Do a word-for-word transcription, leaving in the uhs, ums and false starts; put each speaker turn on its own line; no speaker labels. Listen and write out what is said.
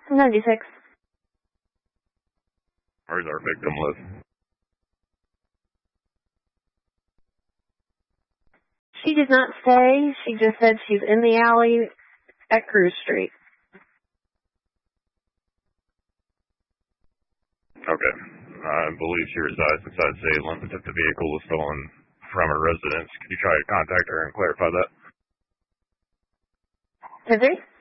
ninety-six.
Where's our victim live?
She did not say. She just said she's in the alley at Cruz Street.
Okay. I believe she resides inside Salem, but if the vehicle was stolen from her residence, could you try to contact her and clarify that?
Is he?